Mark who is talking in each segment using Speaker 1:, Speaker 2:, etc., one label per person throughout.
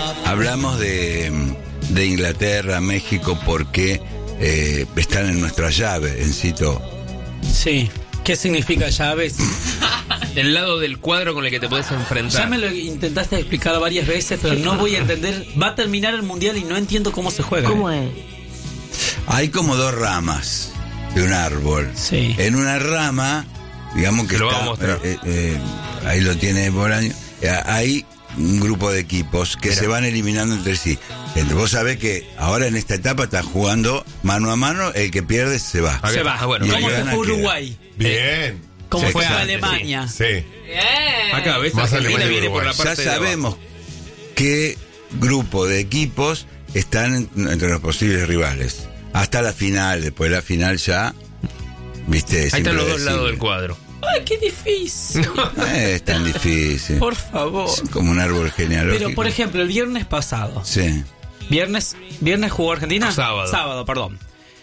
Speaker 1: Hablamos de Inglaterra, México, porque están en nuestra llave, Encito.
Speaker 2: Sí. ¿Qué significa llaves?
Speaker 3: El lado del cuadro con el que te puedes enfrentar.
Speaker 2: Ya me lo intentaste explicar varias veces, pero no voy a entender. Va a terminar el mundial y no entiendo cómo se juega.
Speaker 4: ¿Cómo es?
Speaker 1: Hay como dos ramas de un árbol.
Speaker 2: Sí.
Speaker 1: En una rama, digamos que
Speaker 3: lo
Speaker 1: está,
Speaker 3: vamos a mostrar.
Speaker 1: Ahí lo tiene Bolaño. Hay un grupo de equipos que se van eliminando entre sí. Vos sabés que ahora en esta etapa está jugando mano a mano, el que pierde se va.
Speaker 2: Se va.
Speaker 3: Bueno,
Speaker 1: Y el
Speaker 2: ¿Cómo
Speaker 1: que
Speaker 2: se
Speaker 1: gana
Speaker 2: fue
Speaker 1: queda.
Speaker 2: Uruguay?
Speaker 5: Bien.
Speaker 2: ¿Cómo
Speaker 1: Sí,
Speaker 2: fue a
Speaker 1: exacto,
Speaker 2: Alemania?
Speaker 5: Sí.
Speaker 3: Acá, ¿ves?
Speaker 5: Más
Speaker 3: Argentina
Speaker 5: Alemania y
Speaker 3: viene por la
Speaker 5: Uruguay.
Speaker 3: parte
Speaker 1: Ya
Speaker 3: de abajo.
Speaker 1: sabemos qué grupo de equipos están entre los posibles rivales. Hasta la final, después de la final ya, viste, es
Speaker 3: Ahí están los dos
Speaker 1: impredecible.
Speaker 3: lados del cuadro.
Speaker 2: ¡Ay, qué difícil!
Speaker 1: No es tan difícil.
Speaker 2: Por favor.
Speaker 1: Es como un árbol genealógico.
Speaker 2: Pero, por ejemplo, el viernes pasado.
Speaker 1: Sí.
Speaker 2: ¿Viernes jugó Argentina?
Speaker 3: Sábado,
Speaker 2: perdón.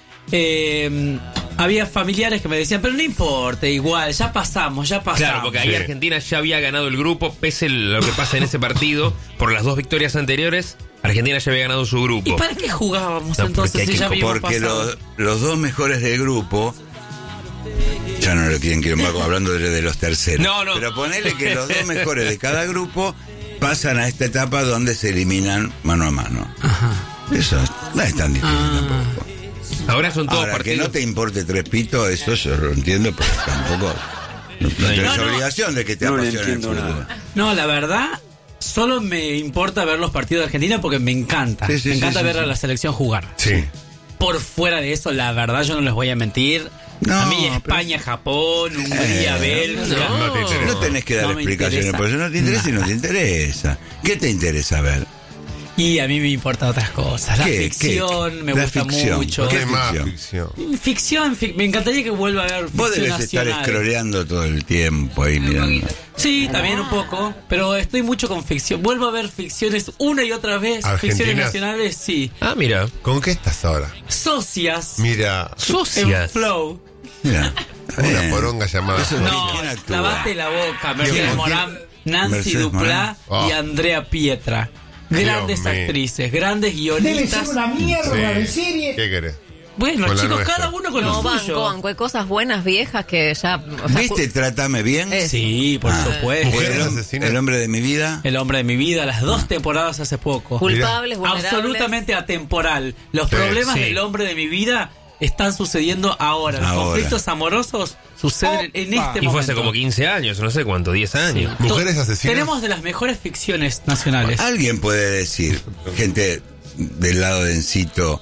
Speaker 2: Había familiares que me decían, pero no importa, igual, ya pasamos.
Speaker 3: Claro, porque ahí
Speaker 5: Sí.
Speaker 3: Argentina ya había ganado el grupo, pese a lo que pasa en ese partido, por las dos victorias anteriores, Argentina ya había ganado su grupo.
Speaker 2: ¿Y para qué jugábamos
Speaker 3: No,
Speaker 2: entonces
Speaker 3: porque hay
Speaker 2: si
Speaker 3: que-
Speaker 2: ya habíamos
Speaker 1: Porque
Speaker 2: pasado?
Speaker 1: los dos mejores del grupo, ya no lo quieren quiero hablando de los terceros.
Speaker 3: No.
Speaker 1: Pero ponele que los dos mejores de cada grupo pasan a esta etapa donde se eliminan mano a mano.
Speaker 2: Ajá.
Speaker 1: Eso no es tan difícil tampoco.
Speaker 3: Ahora son todos
Speaker 1: Ahora, que
Speaker 3: partidos.
Speaker 1: no te importe tres pitos, eso yo lo entiendo, pero tampoco no tenés
Speaker 2: No.
Speaker 1: obligación de que te
Speaker 6: No le
Speaker 1: apasione el
Speaker 6: entiendo
Speaker 1: fútbol.
Speaker 6: nada.
Speaker 2: No, la verdad, solo me importa ver los partidos de Argentina porque me encanta.
Speaker 1: Sí, sí,
Speaker 2: me encanta
Speaker 1: sí,
Speaker 2: ver
Speaker 1: sí,
Speaker 2: a la selección jugar.
Speaker 5: Sí.
Speaker 2: Por fuera de eso, la verdad, yo no les voy a mentir.
Speaker 1: No,
Speaker 2: a mí
Speaker 1: pero-
Speaker 2: España, Japón, Hungría, Bélgica.
Speaker 5: No te interesa.
Speaker 1: No tenés que dar
Speaker 2: No me
Speaker 1: explicaciones,
Speaker 2: interesa
Speaker 1: por eso no te interesa y no te interesa. ¿Qué te interesa ver?
Speaker 2: Y a mí me importan otras cosas. La
Speaker 1: ¿Qué?
Speaker 2: ficción
Speaker 1: ¿Qué?
Speaker 2: me
Speaker 1: La
Speaker 2: gusta
Speaker 1: ficción.
Speaker 2: mucho.
Speaker 1: ¿Qué
Speaker 5: ¿Qué más
Speaker 1: ficción?
Speaker 5: ficción?
Speaker 2: Me encantaría que vuelva a haber
Speaker 1: Vos
Speaker 2: ficción
Speaker 1: debes estar
Speaker 2: nacional.
Speaker 1: escroleando todo el tiempo ahí mirando.
Speaker 2: Sí, también un poco, pero estoy mucho con ficción. Vuelvo a ver ficciones una y otra vez. Ficciones
Speaker 5: ¿Argentinas?
Speaker 2: nacionales, sí.
Speaker 3: Ah, mira.
Speaker 5: ¿Con qué estás ahora?
Speaker 2: Socias.
Speaker 5: Mira,
Speaker 2: En
Speaker 3: Socias.
Speaker 2: Flow.
Speaker 1: Mira,
Speaker 5: una poronga llamada.
Speaker 1: Eso
Speaker 2: No,
Speaker 1: ¿Quién actúa?
Speaker 2: lavaste la boca. Mercedes
Speaker 5: ¿Quién?
Speaker 2: Morán, Nancy
Speaker 1: Mercedes
Speaker 2: Duplá
Speaker 5: Morán.
Speaker 2: y
Speaker 5: Oh.
Speaker 2: Andrea Pietra. Grandes
Speaker 5: Dios mío.
Speaker 2: actrices, grandes guionistas.
Speaker 5: Sí. ¿Qué querés?
Speaker 2: Bueno,
Speaker 5: Con la
Speaker 2: chicos,
Speaker 5: nuestra.
Speaker 2: cada uno con
Speaker 4: No,
Speaker 2: lo suyo.
Speaker 4: banco, hay cosas buenas, viejas que ya... o sea,
Speaker 1: ¿Viste? Trátame bien.
Speaker 2: Sí, por supuesto.
Speaker 5: Mujeres
Speaker 1: El,
Speaker 5: asesinas.
Speaker 1: el hombre de mi vida.
Speaker 2: El hombre de mi vida, las 2 temporadas hace poco.
Speaker 4: culpables, vulnerables.
Speaker 2: Absolutamente atemporal. Los
Speaker 5: Sí,
Speaker 2: problemas
Speaker 3: sí.
Speaker 2: del hombre de mi vida están sucediendo ahora. Los
Speaker 1: Ahora.
Speaker 2: conflictos amorosos suceden en este momento.
Speaker 3: Y fue hace como 15 años, no sé cuánto, 10 años.
Speaker 5: Mujeres asesinas.
Speaker 2: Tenemos de las mejores ficciones nacionales.
Speaker 1: Alguien puede decir, gente del lado de Encito,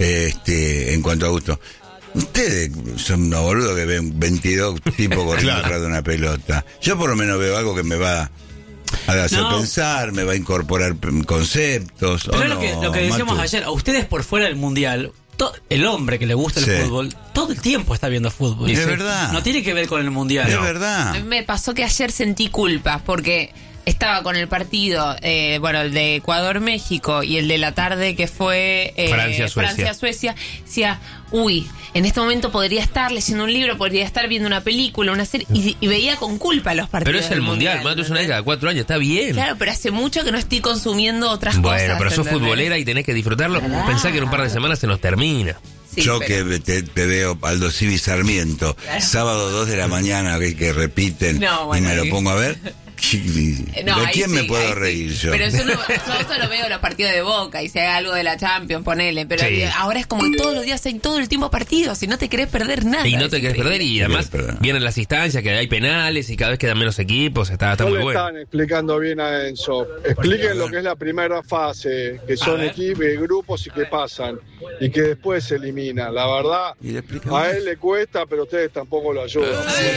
Speaker 1: en cuanto a gusto. Ustedes son unos boludos que ven 22 tipos corriendo
Speaker 5: Claro.
Speaker 1: atrás de una pelota. Yo por lo menos veo algo que me va a hacer
Speaker 2: No.
Speaker 1: pensar, me va a incorporar conceptos.
Speaker 2: Pero
Speaker 1: ¿o
Speaker 2: es
Speaker 1: no,
Speaker 2: lo que decíamos
Speaker 1: Matu?
Speaker 2: ayer, a ustedes por fuera del mundial, el hombre que le gusta el
Speaker 1: Sí.
Speaker 2: fútbol, todo el tiempo está viendo fútbol.
Speaker 1: Es verdad.
Speaker 2: No tiene que ver con el mundial.
Speaker 1: Es
Speaker 2: No.
Speaker 1: verdad.
Speaker 7: A mí me pasó que ayer sentí culpa porque estaba con el partido, el de Ecuador-México y el de la tarde que fue
Speaker 3: Francia-Suecia.
Speaker 7: Francia-Suecia. Decía, uy, en este momento podría estar leyendo un libro, podría estar viendo una película, una serie, y veía con culpa los partidos.
Speaker 3: Pero es el
Speaker 7: del
Speaker 3: mundial, Matu, es una vez cada 4 años, está bien.
Speaker 7: Claro, pero hace mucho que no estoy consumiendo otras cosas.
Speaker 3: Bueno, pero sos
Speaker 7: ¿entendés?
Speaker 3: futbolera y tenés que disfrutarlo. Pensá que en un par de semanas se nos termina.
Speaker 7: Sí,
Speaker 1: Yo
Speaker 7: pero-
Speaker 1: que te veo Aldo Civi Sarmiento, sábado 2 de la mañana que repiten
Speaker 7: No, bueno,
Speaker 1: y me lo
Speaker 7: ahí-
Speaker 1: pongo a ver.
Speaker 7: No,
Speaker 1: ¿De
Speaker 7: ahí
Speaker 1: quién me
Speaker 7: sí,
Speaker 1: puedo
Speaker 7: ahí sí.
Speaker 1: reír yo?
Speaker 7: Pero yo solo veo los partidos de Boca y si hay algo de la Champions, ponele. Pero
Speaker 3: Sí.
Speaker 7: ahora es como que todos los días hay todo el tiempo partidos y no te querés perder nada.
Speaker 3: Y no
Speaker 7: Es
Speaker 3: te querés perder y además
Speaker 1: Perdón.
Speaker 3: vienen las instancias, que hay penales y cada vez quedan menos equipos, está
Speaker 8: No
Speaker 3: muy
Speaker 8: le
Speaker 3: bueno.
Speaker 8: están explicando bien a Enzo. Expliquen lo que es la primera fase, que son
Speaker 2: ver.
Speaker 8: equipos, grupos y que pasan, y que después se eliminan. La verdad,
Speaker 1: Y le explicamos.
Speaker 8: a él le cuesta, pero ustedes tampoco lo ayudan.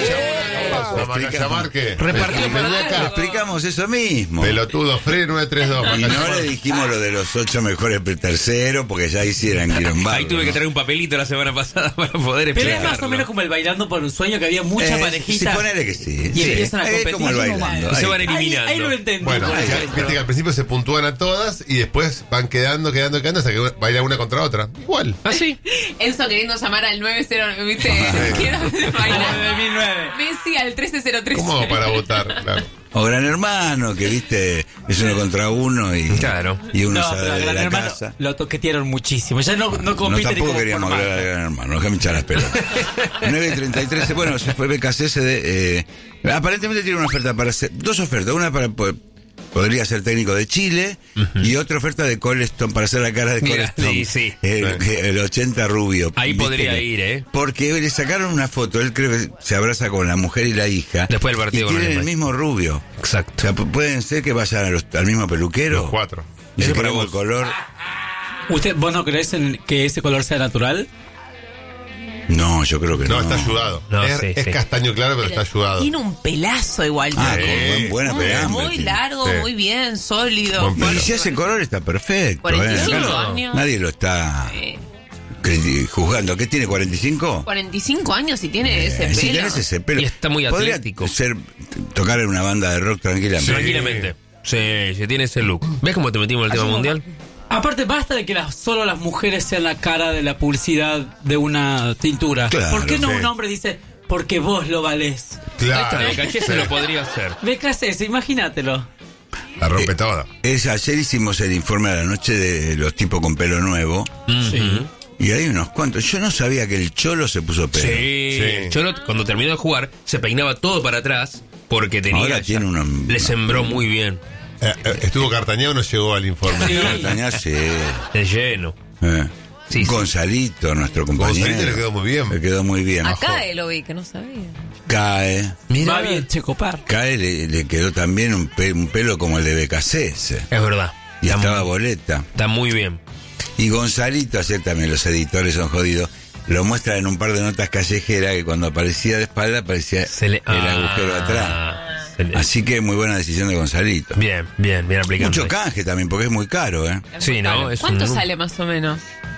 Speaker 5: Llamar que.
Speaker 3: Repartió
Speaker 5: Vení
Speaker 3: para
Speaker 1: Le
Speaker 5: acá.
Speaker 1: explicamos eso mismo.
Speaker 5: Pelotudo, Fre 932.
Speaker 1: Y no le dijimos lo de los 8 mejores terceros porque ya hicieran quilombardo.
Speaker 3: Ahí tuve que traer un papelito la semana pasada para poder
Speaker 2: Pero
Speaker 3: explicarlo.
Speaker 2: es más o menos como el bailando por un sueño, que había mucha parejita.
Speaker 1: Sí, ponele que sí.
Speaker 2: Y empiezan a
Speaker 1: Es
Speaker 2: competir.
Speaker 1: como el bailando.
Speaker 3: Y se
Speaker 1: Ahí.
Speaker 3: van eliminando.
Speaker 2: Ahí lo entendí.
Speaker 5: Bueno,
Speaker 2: por eso.
Speaker 5: viste que al principio se puntúan a todas y después van quedando hasta que baila una contra otra. Igual.
Speaker 3: ¿Ah, sí?
Speaker 7: Enzo queriendo llamar al 90, ¿viste? Quiero
Speaker 2: A la
Speaker 7: bailar.
Speaker 2: de 2009.
Speaker 7: Messi al 1303.
Speaker 5: ¿Cómo hago para votar? Claro.
Speaker 1: O Gran Hermano, que viste, es uno contra uno y,
Speaker 3: Claro.
Speaker 1: y uno
Speaker 2: No,
Speaker 1: sale
Speaker 2: pero
Speaker 1: de
Speaker 2: Gran
Speaker 1: la
Speaker 2: Hermano
Speaker 1: casa.
Speaker 2: lo toquetearon muchísimo. Ya no
Speaker 1: No,
Speaker 2: compite ni
Speaker 1: tampoco
Speaker 2: como
Speaker 1: queríamos
Speaker 2: formato.
Speaker 1: hablar de Gran Hermano, déjame echar las pelotas. 9:33, bueno, se fue BKC, aparentemente tiene una oferta para hacer, dos ofertas, una para podría ser técnico de Chile y otra oferta de Colston para hacer la cara de
Speaker 3: Mira,
Speaker 1: Colston.
Speaker 3: sí.
Speaker 1: El 80 rubio.
Speaker 3: Ahí
Speaker 1: ¿Viste
Speaker 3: podría
Speaker 1: que-
Speaker 3: ir, ¿eh?
Speaker 1: Porque le sacaron una foto, él creo que se abraza con la mujer y la hija.
Speaker 3: Después del partido
Speaker 1: y
Speaker 3: con
Speaker 1: tienen el
Speaker 3: Alemania.
Speaker 1: mismo rubio.
Speaker 3: Exacto.
Speaker 1: O sea, pueden ser que vayan al mismo peluquero.
Speaker 5: Los 4.
Speaker 1: Y
Speaker 3: Eso
Speaker 1: se
Speaker 3: para
Speaker 1: queremos
Speaker 3: vos.
Speaker 1: el color.
Speaker 2: ¿Vos no crees en que ese color sea natural?
Speaker 1: No, yo creo que no.
Speaker 5: No, está ayudado.
Speaker 3: No,
Speaker 5: es
Speaker 3: sí.
Speaker 5: castaño claro, pero está ayudado.
Speaker 7: Tiene un pelazo igual.
Speaker 1: Ah,
Speaker 7: tiene.
Speaker 1: con buena pelambre.
Speaker 7: Muy
Speaker 1: tiene.
Speaker 7: largo,
Speaker 5: Sí.
Speaker 7: muy bien, sólido.
Speaker 5: Buen pelo.
Speaker 1: Y si hace color está perfecto.
Speaker 7: 45
Speaker 1: Acá
Speaker 7: años.
Speaker 1: nadie lo está
Speaker 7: Eh,
Speaker 1: juzgando. ¿Qué tiene, 45?
Speaker 7: 45 años y tiene ese pelo.
Speaker 1: Si tenés ese pelo.
Speaker 3: Y está muy
Speaker 1: podría
Speaker 3: atlético.
Speaker 1: tocar en una banda de rock tranquilamente.
Speaker 3: Tranquilamente. Sí, tiene ese look. ¿Ves cómo te metimos en el tema mundial?
Speaker 2: Aparte, basta de que solo las mujeres sean la cara de la publicidad de una tintura.
Speaker 1: Claro,
Speaker 2: ¿Por qué no
Speaker 5: sí.
Speaker 2: un hombre dice, porque vos lo valés?
Speaker 5: Claro.
Speaker 3: Ahí está, BKC se lo podría hacer.
Speaker 2: BKC, imagínatelo.
Speaker 5: La rompe toda.
Speaker 1: Ayer hicimos el informe a la noche de los tipos con pelo nuevo.
Speaker 2: Sí.
Speaker 1: Y hay unos cuantos. Yo no sabía que el Cholo se puso pelo.
Speaker 3: Sí. Cholo, cuando terminó de jugar, se peinaba todo para atrás porque tenía.
Speaker 1: Ahora
Speaker 3: ya-
Speaker 1: tiene
Speaker 3: le sembró muy bien.
Speaker 5: Estuvo Cartañao, no llegó al informe.
Speaker 2: Sí.
Speaker 1: Cartañá, sí.
Speaker 3: De lleno. Sí, sí.
Speaker 1: Gonzalito, nuestro compañero.
Speaker 5: Gonzalito le quedó muy bien.
Speaker 1: Le quedó muy bien.
Speaker 4: Acá lo vi, que no sabía.
Speaker 1: Cae.
Speaker 2: Va bien, Checopar.
Speaker 1: Cae, le quedó también un pelo como el de BKC ese.
Speaker 3: Es verdad.
Speaker 1: Y
Speaker 3: Está
Speaker 1: estaba
Speaker 3: muy-
Speaker 1: boleta.
Speaker 3: Está muy bien.
Speaker 1: Y Gonzalito, ayer también los editores son jodidos, lo muestran en un par de notas callejeras que cuando aparecía de espalda aparecía el agujero atrás. Así que muy buena decisión de Gonzalito.
Speaker 3: Bien aplicado.
Speaker 1: Mucho canje también, porque es muy caro, ¿eh?
Speaker 3: Sí, ¿no? Es
Speaker 7: ¿Cuánto
Speaker 3: un-
Speaker 7: sale más o menos?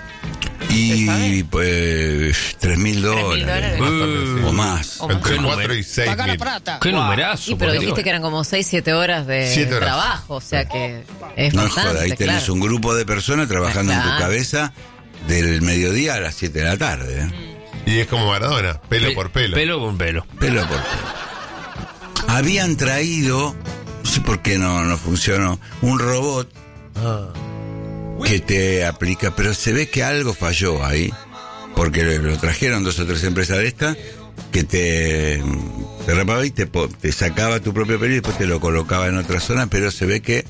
Speaker 1: Y pues $3.000
Speaker 7: $3.000.
Speaker 1: o más.
Speaker 7: O más.
Speaker 5: Entre
Speaker 3: Qué
Speaker 5: 4 y 6 mil.
Speaker 3: Qué numerazo.
Speaker 4: Y pero
Speaker 3: por
Speaker 4: dijiste
Speaker 3: Dios.
Speaker 4: que eran como 6-7 horas de
Speaker 5: 7 horas.
Speaker 4: trabajo, o sea que es
Speaker 1: No es
Speaker 4: bastante,
Speaker 1: joda, ahí tenés
Speaker 4: claro.
Speaker 1: un grupo de personas trabajando en tu
Speaker 4: Claro.
Speaker 1: cabeza del mediodía a las 7 de la tarde, ¿eh?
Speaker 5: Y es como Maradona, pelo por pelo.
Speaker 3: Pelo por pelo.
Speaker 1: Pelo por pelo. Habían traído, no sé por qué no funcionó, un robot que te aplica, pero se ve que algo falló ahí, porque lo trajeron 2 o 3 empresas de estas que te rapaba y te sacaba tu propio pelo y después te lo colocaba en otra zona, pero se ve que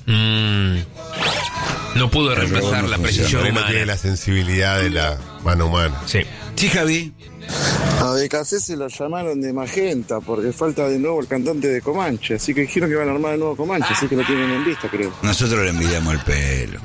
Speaker 3: No pudo
Speaker 1: El robot
Speaker 3: reemplazar
Speaker 1: no
Speaker 3: la
Speaker 1: funciona.
Speaker 3: precisión
Speaker 5: Pero no
Speaker 3: humana.
Speaker 5: tiene la sensibilidad de la mano humana.
Speaker 3: Sí.
Speaker 1: sí, Javi.
Speaker 6: A BKC se lo llamaron de Magenta porque falta de nuevo el cantante de Comanche, así que dijeron que van a armar de nuevo Comanche, así que lo tienen en vista, creo.
Speaker 1: Nosotros le envidiamos el pelo.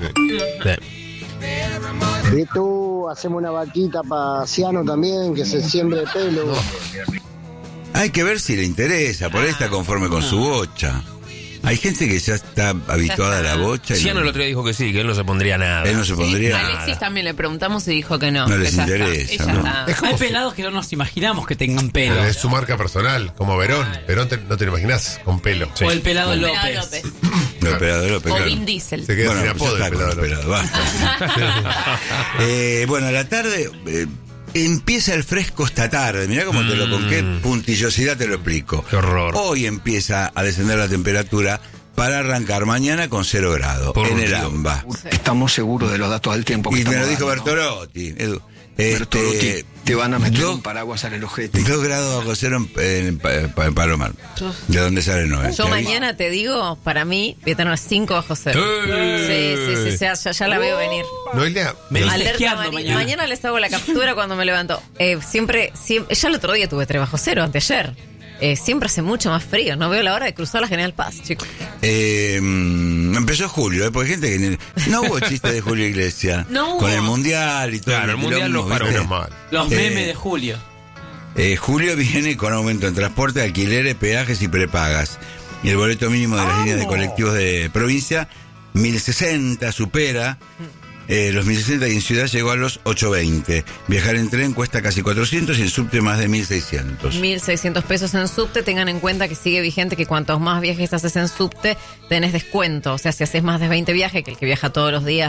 Speaker 3: Sí.
Speaker 9: Y tú hacemos una vaquita para Ciano también, que se siembre pelo.
Speaker 1: Hay que ver si le interesa, por ahí está conforme con su bocha. Hay gente que ya está habituada a la bocha. Y
Speaker 3: Ciano el otro día dijo que sí, que él no se pondría nada.
Speaker 1: Él no se pondría
Speaker 7: A
Speaker 1: nada.
Speaker 7: Alexis también le preguntamos y dijo que no.
Speaker 1: No
Speaker 7: que
Speaker 1: les
Speaker 7: ya está,
Speaker 1: interesa,
Speaker 7: y ya
Speaker 1: ¿no?
Speaker 7: está.
Speaker 5: Es como
Speaker 2: Hay
Speaker 5: su-
Speaker 2: pelados que no nos imaginamos que tengan pelo.
Speaker 5: Es su marca personal, como Verón. Verón no te lo imaginas con pelo.
Speaker 2: O el pelado
Speaker 7: Pelado
Speaker 2: López.
Speaker 7: López.
Speaker 1: El operador López,
Speaker 7: O
Speaker 1: claro.
Speaker 7: Vin Diesel.
Speaker 5: Se queda
Speaker 1: Bueno,
Speaker 5: sin
Speaker 1: pues
Speaker 5: apodo
Speaker 1: ya
Speaker 5: el
Speaker 1: está con
Speaker 5: pelado.
Speaker 1: el pelado, basta. Bueno, a la tarde empieza el fresco esta tarde. Mirá cómo te lo, con qué puntillosidad te lo explico.
Speaker 3: Qué horror.
Speaker 1: Hoy empieza a descender la temperatura para arrancar mañana con 0 grados
Speaker 3: Por
Speaker 1: en el
Speaker 3: Dios.
Speaker 1: AMBA.
Speaker 10: Estamos seguros de los datos del tiempo que
Speaker 1: Y me lo
Speaker 10: estamos
Speaker 1: dijo
Speaker 10: dando, ¿no?
Speaker 1: Bertolotti, Edu.
Speaker 10: Bertolotti, te van a meter
Speaker 1: dos-
Speaker 10: un paraguas en el ojete.
Speaker 1: 2 grados bajo cero en Palomar. ¿De dónde sale el 9?
Speaker 4: Yo mañana te digo, para mí, voy a tener 5 bajo cero. Sí, ya la veo venir.
Speaker 5: Noelia,
Speaker 2: Me dice
Speaker 4: Alerta
Speaker 2: esquiando
Speaker 4: mañana.
Speaker 2: mañana.
Speaker 4: Mañana les hago la captura cuando me levanto. Siempre, ya el otro día tuve 3 bajo cero, anteayer. Siempre hace mucho más frío. No veo la hora de cruzar la General Paz, chicos.
Speaker 1: Empezó Julio, porque hay gente que no hubo chiste de Julio Iglesias.
Speaker 7: No hubo.
Speaker 1: Con el Mundial y todo.
Speaker 3: Claro, el Mundial lo paró.
Speaker 5: menos mal.
Speaker 2: Los memes de Julio.
Speaker 1: Julio viene con aumento en transporte, alquileres, peajes y prepagas. Y el boleto mínimo de las líneas de colectivos de provincia, 1.060, supera. Los 1.060 y en ciudad llegó a los 820. Viajar en tren cuesta casi 400 y en subte más de 1.600.
Speaker 4: 1.600 pesos en subte. Tengan en cuenta que sigue vigente que cuantos más viajes haces en subte, tenés descuento. O sea, si haces más de 20 viajes, que el que viaja todos los días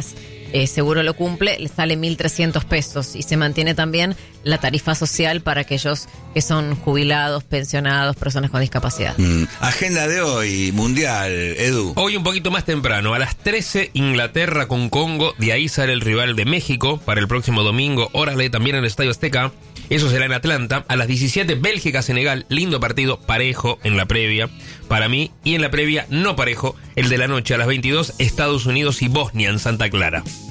Speaker 4: Seguro lo cumple, le sale 1.300 pesos y se mantiene también la tarifa social para aquellos que son jubilados, pensionados, personas con discapacidad.
Speaker 1: Agenda de hoy, mundial, Edu.
Speaker 3: Hoy un poquito más temprano, a las 13, Inglaterra con Congo, de ahí sale el rival de México para el próximo domingo, órale, también en el Estadio Azteca. Eso será en Atlanta. A las 17, Bélgica-Senegal, lindo partido, parejo en la previa para mí. Y en la previa, no parejo, el de la noche a las 22, Estados Unidos y Bosnia en Santa Clara.